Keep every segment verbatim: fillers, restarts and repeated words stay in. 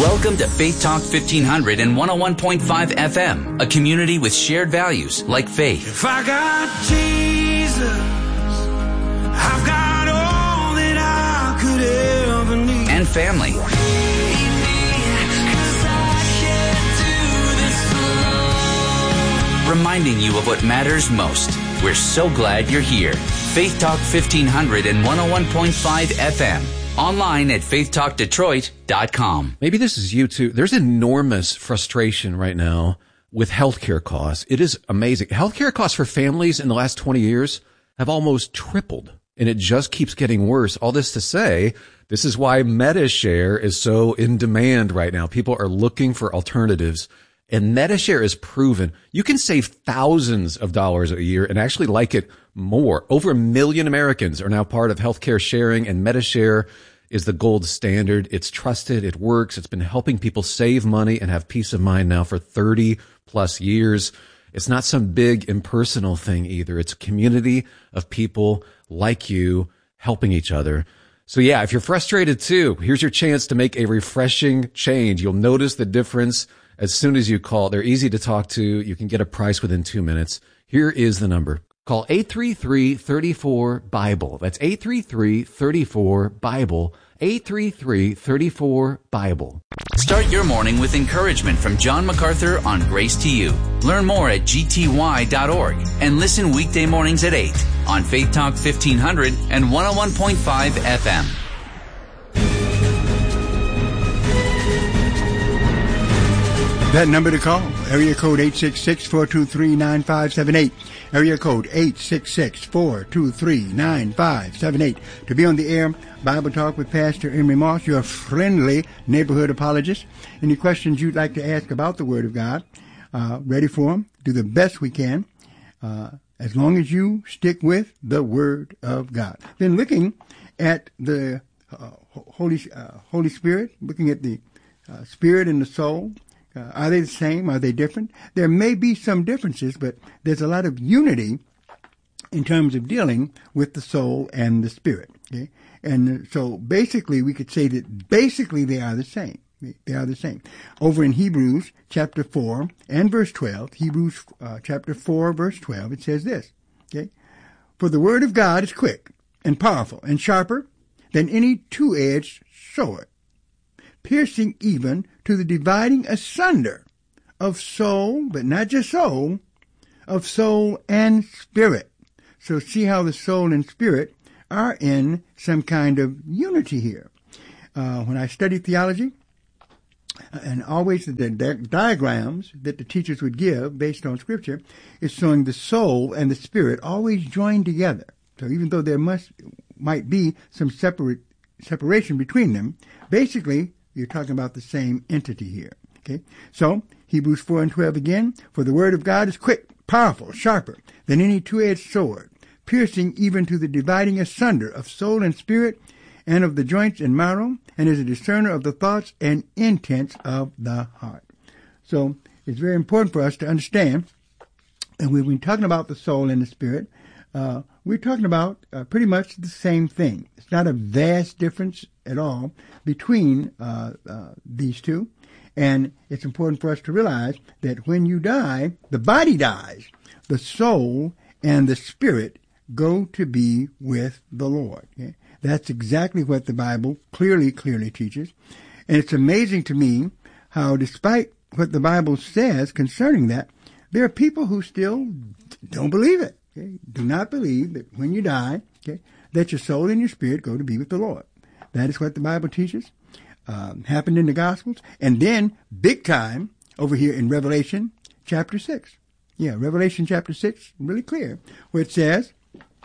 Welcome to Faith Talk fifteen hundred and one oh one point five F M, a community with shared values like faith. If I got Jesus, I've got all that I could ever need. And family. Reminding you of what matters most. We're so glad you're here. Faith Talk fifteen hundred and one oh one point five F M. Online at faith talk detroit dot com. Maybe this is you too. There's enormous frustration right now with healthcare costs. It is amazing. Healthcare costs for families in the last twenty years have almost tripled, and it just keeps getting worse. All this to say, this is why MediShare is so in demand right now. People are looking for alternatives. And MediShare is proven you can save thousands of dollars a year and actually like it more. Over a million Americans are now part of healthcare sharing, and MediShare is the gold standard. It's trusted. It works. It's been helping people save money and have peace of mind now for thirty plus years. It's not some big impersonal thing either. It's a community of people like you helping each other. So yeah, if you're frustrated too, here's your chance to make a refreshing change. You'll notice the difference as soon as you call. They're easy to talk to. You can get a price within two minutes. Here is the number. Call eight three three, three four, BIBLE. That's eight three three, three four, BIBLE. eight three three, three four, BIBLE. Start your morning with encouragement from John MacArthur on Grace to You. Learn more at g t y dot org and listen weekday mornings at eight on Faith Talk fifteen hundred and one oh one point five F M. That number to call, area code eight six six, four two three, nine five seven eight. Area code eight six six, four two three, nine five seven eight. To be on the air, Bible Talk with Pastor Emery Moss, your friendly neighborhood apologist. Any questions you'd like to ask about the Word of God, uh, ready for them. Do the best we can, uh, as long as you stick with the Word of God. Then looking at the uh, Holy, uh, Holy Spirit, looking at the uh, Spirit and the soul. Uh, are they the same? Are they different? There may be some differences, but there's a lot of unity in terms of dealing with the soul and the spirit. Okay? And so basically we could say that basically they are the same. They are the same. Over in Hebrews chapter four and verse twelve, Hebrews uh, chapter four, verse twelve, it says this. Okay? For the word of God is quick and powerful and sharper than any two-edged sword, piercing even to the dividing asunder of soul, but not just soul, of soul and spirit. So see how the soul and spirit are in some kind of unity here. Uh, when I studied theology, and always the di- diagrams that the teachers would give based on Scripture is showing the soul and the spirit always joined together. So even though there must might be some separate separation between them, basically you're talking about the same entity here. Okay? So, Hebrews four and twelve again. For the word of God is quick, powerful, sharper than any two-edged sword, piercing even to the dividing asunder of soul and spirit, and of the joints and marrow, and is a discerner of the thoughts and intents of the heart. So, it's very important for us to understand, and we've been talking about the soul and the spirit, uh, we're talking about uh, pretty much the same thing. It's not a vast difference at all between uh, uh, these two. And it's important for us to realize that when you die, the body dies. The soul and the spirit go to be with the Lord. Okay? That's exactly what the Bible clearly, clearly teaches. And it's amazing to me how, despite what the Bible says concerning that, there are people who still don't believe it. Okay? Do not believe that when you die, okay, that your soul and your spirit go to be with the Lord. That is what the Bible teaches. Um, happened in the Gospels. And then, big time, over here in Revelation chapter six. Yeah, Revelation chapter six, really clear, where it says,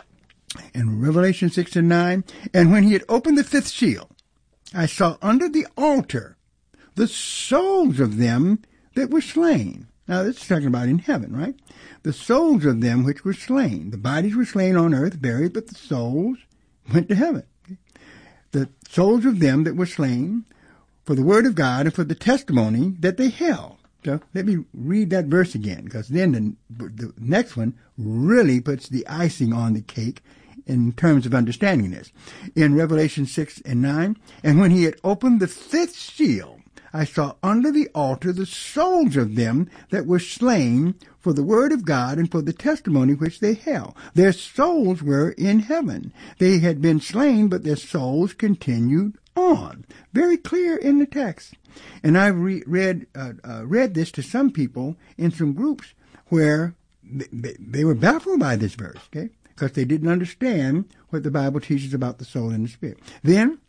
in Revelation six and nine, and when he had opened the fifth seal, I saw under the altar the souls of them that were slain. Now, this is talking about in heaven, right? The souls of them which were slain. The bodies were slain on earth, buried, but the souls went to heaven. The souls of them that were slain for the word of God and for the testimony that they held. So let me read that verse again, because then the, the next one really puts the icing on the cake in terms of understanding this. In Revelation six and nine, and when he had opened the fifth seal, I saw under the altar the souls of them that were slain for the word of God and for the testimony which they held. Their souls were in heaven. They had been slain, but their souls continued on. Very clear in the text. And I re- read uh, uh, read this to some people in some groups where they, they were baffled by this verse, okay, because they didn't understand what the Bible teaches about the soul and the spirit. Then,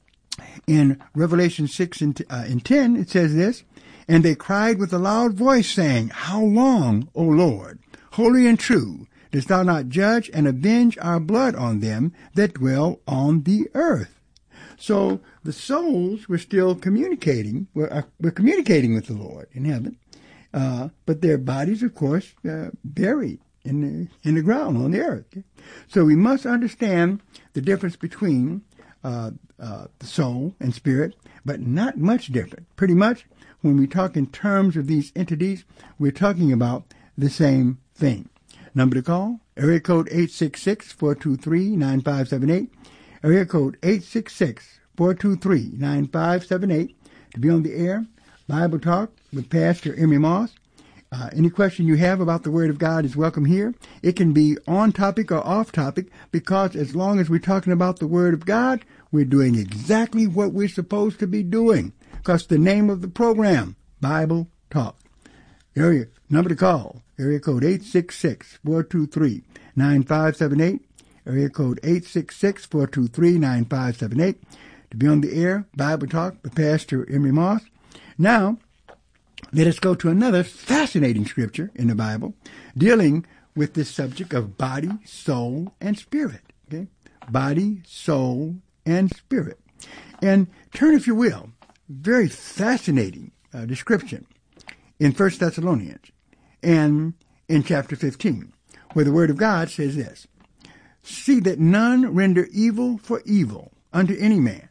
in Revelation six and, uh, and ten, it says this, and they cried with a loud voice, saying, How long, O Lord, holy and true, dost thou not judge and avenge our blood on them that dwell on the earth? So the souls were still communicating, were, uh, were communicating with the Lord in heaven, uh, but their bodies, of course, uh, buried in the, in the ground on the earth. Okay? So we must understand the difference between uh, uh, the soul and spirit, but not much different. Pretty much, when we talk in terms of these entities, we're talking about the same thing. Number to call, area code eight six six, four two three, nine five seven eight. Area code eight six six, four two three, nine five seven eight to be on the air. Bible Talk with Pastor Emery Moss. Uh, any question you have about the Word of God is welcome here. It can be on topic or off topic, because as long as we're talking about the Word of God, we're doing exactly what we're supposed to be doing. Because the name of the program, Bible Talk. Area number to call, area code eight six six, four two three, nine five seven eight. Area code eight six six, four two three, nine five seven eight to be on the air, Bible Talk with Pastor Emery Moss. Now, let us go to another fascinating scripture in the Bible dealing with this subject of body, soul, and spirit. Okay, body, soul, and spirit. And turn, if you will, very fascinating uh, description in First Thessalonians and in chapter fifteen, where the Word of God says this, See that none render evil for evil unto any man,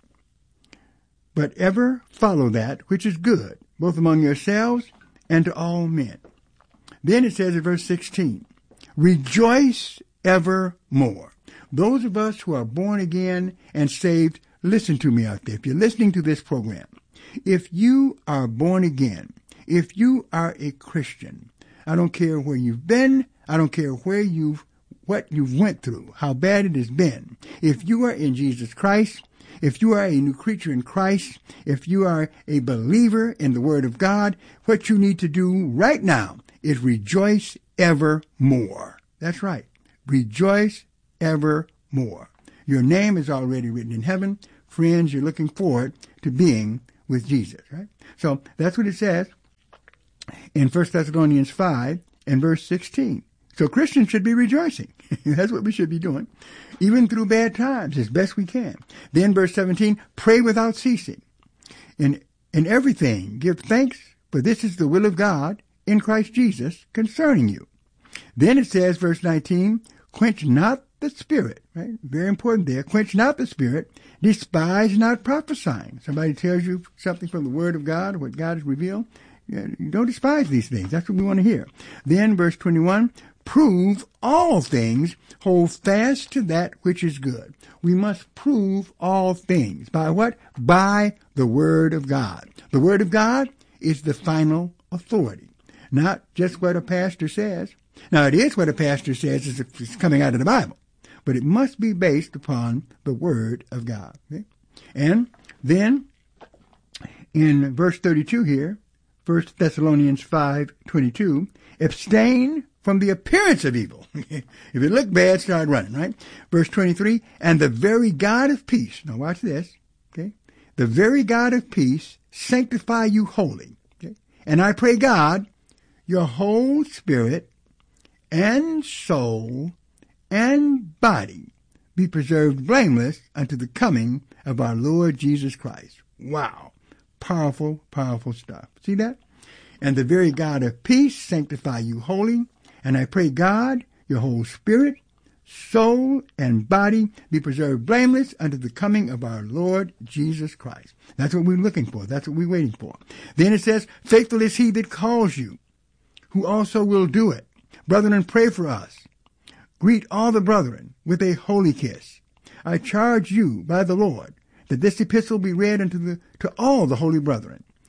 but ever follow that which is good, both among yourselves and to all men. Then it says in verse sixteen, Rejoice evermore. Those of us who are born again and saved, listen to me out there. If you're listening to this program, if you are born again, if you are a Christian, I don't care where you've been, I don't care where you've what you've went through, how bad it has been. If you are in Jesus Christ, if you are a new creature in Christ, if you are a believer in the Word of God, what you need to do right now is rejoice evermore. That's right. Rejoice evermore. Your name is already written in heaven. Friends, you're looking forward to being with Jesus, right? So that's what it says in First Thessalonians five and verse sixteen. So Christians should be rejoicing. That's what we should be doing, even through bad times, as best we can. Then verse seventeen, pray without ceasing. In, in everything, give thanks, for this is the will of God in Christ Jesus concerning you. Then it says, verse nineteen, quench not the spirit, right? Very important there. Quench not the spirit, despise not prophesying. Somebody tells you something from the Word of God, what God has revealed. You don't despise these things. That's what we want to hear. Then verse twenty-one, prove all things, hold fast to that which is good. We must prove all things. By what? By the Word of God. The Word of God is the final authority, not just what a pastor says. Now, it is what a pastor says is it's coming out of the Bible, but it must be based upon the Word of God. Okay? And then in verse thirty-two here, First Thessalonians five twenty-two, abstain from the appearance of evil. If it looked bad, start running, right? Verse twenty-three, and the very God of peace. Now watch this, okay? The very God of peace sanctify you wholly. Okay? And I pray God, your whole spirit and soul and body be preserved blameless unto the coming of our Lord Jesus Christ. Wow. Powerful, powerful stuff. See that? And the very God of peace sanctify you wholly. And I pray God, your whole spirit, soul, and body be preserved blameless unto the coming of our Lord Jesus Christ. That's what we're looking for. That's what we're waiting for. Then it says, faithful is he that calls you, who also will do it. Brethren, pray for us. Greet all the brethren with a holy kiss. I charge you by the Lord that this epistle be read unto the to all the holy brethren.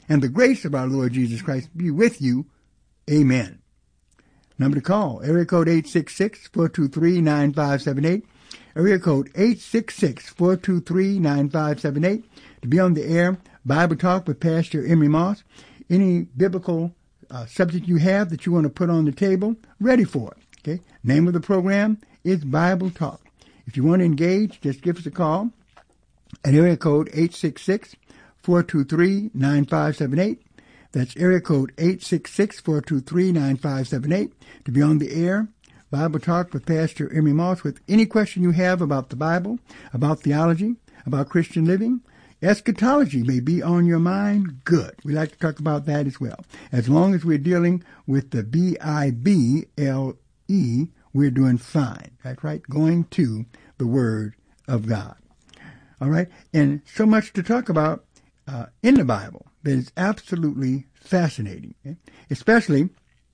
and the grace of our Lord Jesus Christ be with you. Amen. Number to call, area code eight six six, four two three, nine five seven eight. Area code eight six six, four two three, nine five seven eight. To be on the air, Bible Talk with Pastor Emery Moss. Any biblical uh, subject you have that you want to put on the table, ready for it. Okay. Name of the program is Bible Talk. If you want to engage, just give us a call at area code eight six six, four two three, nine five seven eight. That's area code eight six six, four two three, nine five seven eight. To be on the air, Bible Talk with Pastor Emery Moss with any question you have about the Bible, about theology, about Christian living. Eschatology may be on your mind. Good. We like to talk about that as well. As long as we're dealing with the B I B L E, we're doing fine. That's right. Going to the Word of God. All right. And so much to talk about uh, in the Bible that is absolutely fascinating, okay? Especially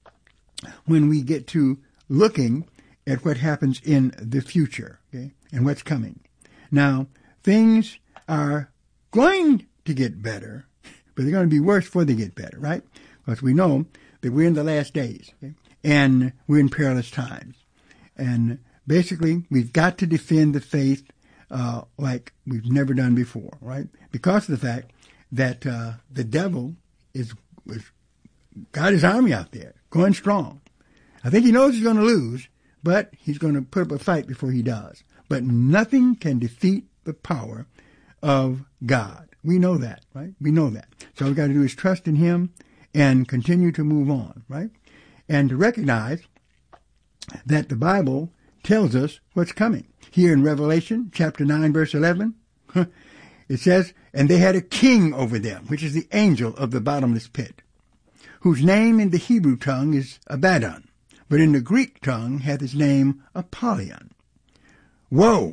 when we get to looking at what happens in the future, okay, and what's coming. Now, things are going to get better, but they're going to be worse before they get better, right? Because we know that we're in the last days, okay? And we're in perilous times. And basically, we've got to defend the faith uh, like we've never done before, right? Because of the fact that uh, the devil is, is got his army out there, going strong. I think he knows he's going to lose, but he's going to put up a fight before he does. But nothing can defeat the power of God. We know that, right? We know that. So all we got to do is trust in him and continue to move on, right? And to recognize that the Bible tells us what's coming. Here in Revelation chapter nine, verse eleven, it says, "And they had a king over them, which is the angel of the bottomless pit, whose name in the Hebrew tongue is Abaddon, but in the Greek tongue hath his name Apollyon. Woe!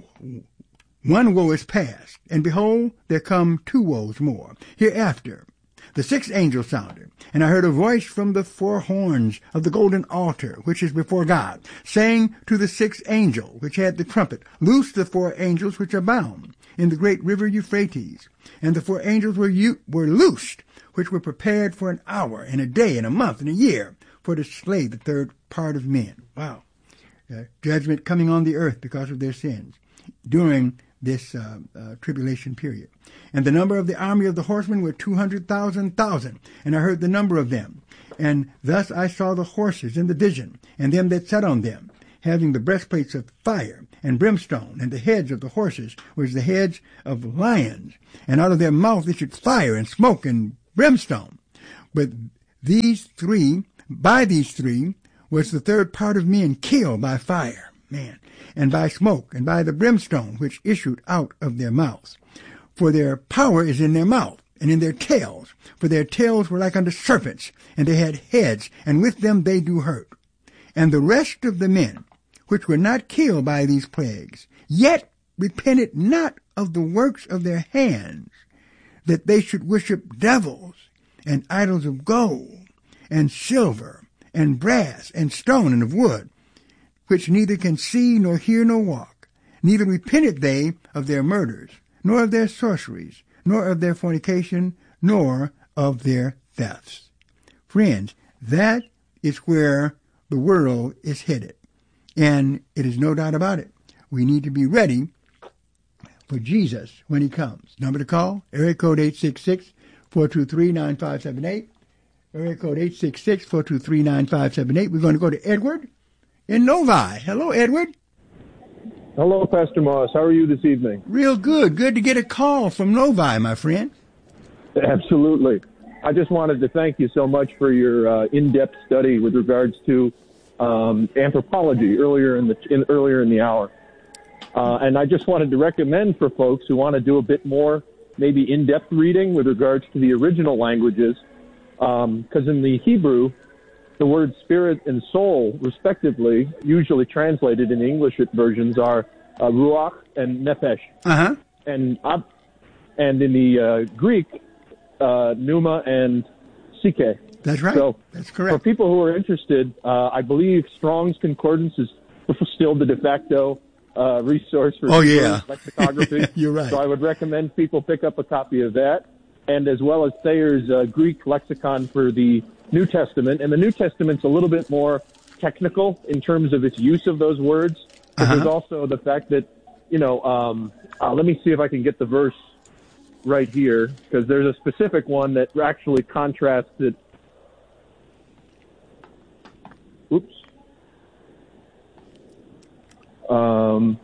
One woe is past, and behold, there come two woes more. Hereafter the sixth angel sounded, and I heard a voice from the four horns of the golden altar, which is before God, saying to the sixth angel, which had the trumpet, Loose the four angels which are bound in the great river Euphrates. And the four angels were, u- were loosed, which were prepared for an hour, and a day, and a month, and a year, for to slay the third part of men." Wow. Uh, judgment coming on the earth because of their sins during this uh, uh, tribulation period. "And the number of the army of the horsemen were two hundred thousand thousand, and I heard the number of them. And thus I saw the horses in the vision, and them that sat on them, having the breastplates of fire and brimstone, and the heads of the horses was the heads of lions, and out of their mouth issued fire and smoke and brimstone. But these three, by these three, was the third part of men killed by fire, man, and by smoke, and by the brimstone which issued out of their mouths. For their power is in their mouth, and in their tails, for their tails were like unto serpents, and they had heads, and with them they do hurt. And the rest of the men, which were not killed by these plagues, yet repented not of the works of their hands, that they should worship devils, and idols of gold, and silver, and brass, and stone, and of wood, which neither can see, nor hear, nor walk. Neither repented they of their murders, nor of their sorceries, nor of their fornication, nor of their thefts." Friends, that is where the world is headed. And it is no doubt about it. We need to be ready for Jesus when he comes. Number to call, area code eight six six, four two three, nine five seven eight. Area code eight six six, four two three, nine five seven eight. We're going to go to Edward in Novi. Hello, Edward. Hello, Pastor Moss. How are you this evening? Real good. Good to get a call from Novi, my friend. Absolutely. I just wanted to thank you so much for your uh, in-depth study with regards to um, anthropology earlier in the in, earlier in the hour. Uh, and I just wanted to recommend for folks who want to do a bit more, maybe in-depth reading with regards to the original languages, because um, in the Hebrew, the words spirit and soul, respectively, usually translated in English versions, are uh, ruach and nephesh. Uh-huh. And uh, and in the uh, Greek, uh, pneuma and psyche. That's right. So that's correct. For people who are interested, uh, I believe Strong's Concordance is still the de facto uh, resource for oh, yeah. lexicography. You're right. So I would recommend people pick up a copy of that. and as well as Thayer's uh, Greek lexicon for the New Testament. And the New Testament's a little bit more technical in terms of its use of those words. But Uh-huh. there's also the fact that, you know, um, uh, let me see if I can get the verse right here, because there's a specific one that actually contrasts it. Oops. Um,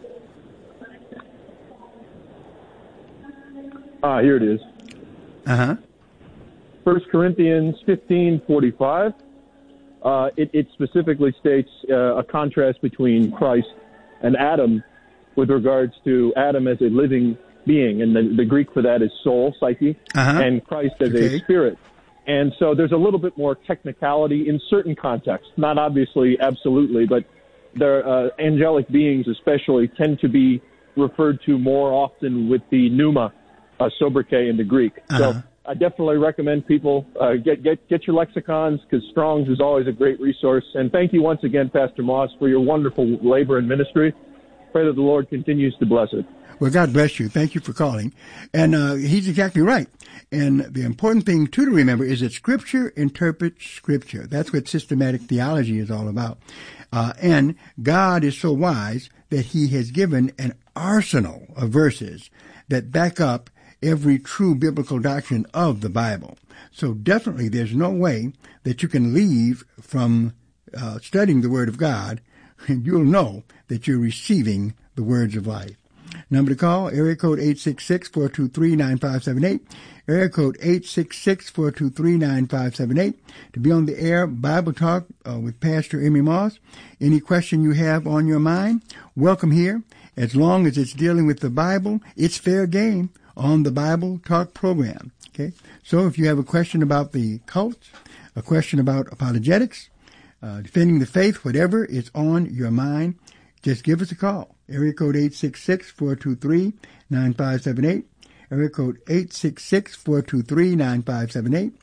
ah, here it is. Uh-huh. First Corinthians fifteen forty-five. Uh, it, it specifically states uh, a contrast between Christ and Adam with regards to Adam as a living being, and the, the Greek for that is soul, psyche, Uh-huh. and Christ as Okay. a spirit. And so there's a little bit more technicality in certain contexts, not obviously absolutely, but the uh, angelic beings especially tend to be referred to more often with the pneuma, uh, sobriquet in the Greek. Uh-huh. So I definitely recommend people uh, get get get your lexicons, because Strong's is always a great resource. And thank you once again, Pastor Moss, for your wonderful labor and ministry. Pray that the Lord continues to bless it. Well, God bless you. Thank you for calling. And uh, he's exactly right. And the important thing, too, to remember is that Scripture interprets Scripture. That's what systematic theology is all about. Uh, and God is so wise that he has given an arsenal of verses that back up every true biblical doctrine of the Bible. So definitely there's no way that you can leave from uh, studying the Word of God, and you'll know that you're receiving the words of life. Number to call, area code eight six six, four two three, nine five seven eight. Area code eight six six, four two three, nine five seven eight. To be on the air, Bible Talk uh, with Pastor Emmy Moss. Any question you have on your mind, welcome here. As long as it's dealing with the Bible, it's fair game on the Bible Talk program. Okay? So if you have a question about the cults, a question about apologetics, uh, defending the faith, whatever is on your mind, just give us a call. Area code eight six six, four two three, nine five seven eight. Area code eight six six, four two three, nine five seven eight.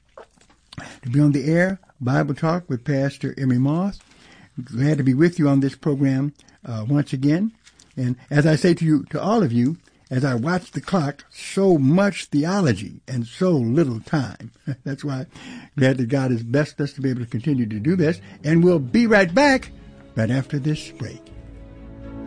To be on the air, Bible Talk with Pastor Emmy Moss. Glad to be with you on this program uh, once again. And as I say to you, to all of you, as I watch the clock, so much theology and so little time. That's why glad that God has blessed us to be able to continue to do this. And we'll be right back right after this break.